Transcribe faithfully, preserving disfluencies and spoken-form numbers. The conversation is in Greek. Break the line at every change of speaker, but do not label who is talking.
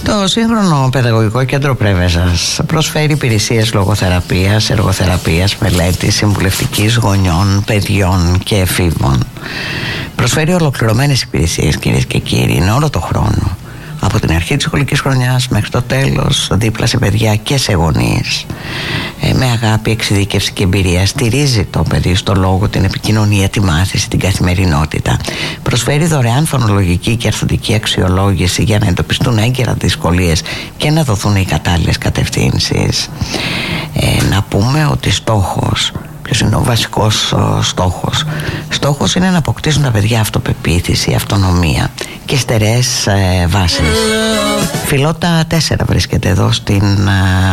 Το σύγχρονο παιδαγωγικό κέντρο Πρέβεζας προσφέρει υπηρεσίες λογοθεραπείας, εργοθεραπείας, μελέτης, συμβουλευτικής γονιών, παιδιών και εφήβων. Προσφέρει ολοκληρωμένες υπηρεσίες, κυρίες και κύριοι, είναι όλο το χρόνο. Από την αρχή της σχολικής χρονιάς μέχρι το τέλος, δίπλα σε παιδιά και σε γονείς. Ε, με αγάπη, εξειδίκευση και εμπειρία στηρίζει το παιδί στο λόγο, την επικοινωνία, τη μάθηση, την καθημερινότητα. Προσφέρει δωρεάν φωνολογική και αρθρωτική αξιολόγηση για να εντοπιστούν έγκαιρα δυσκολίες και να δοθούν οι κατάλληλες κατευθύνσεις. Ε, να πούμε ότι στόχος, ποιος είναι ο βασικός ο στόχος? Στόχος είναι να αποκτήσουν τα παιδιά αυτοπεποίθηση, αυτονομία και στερεές ε, βάσεις. Φιλότα τέσσερα βρίσκεται εδώ στην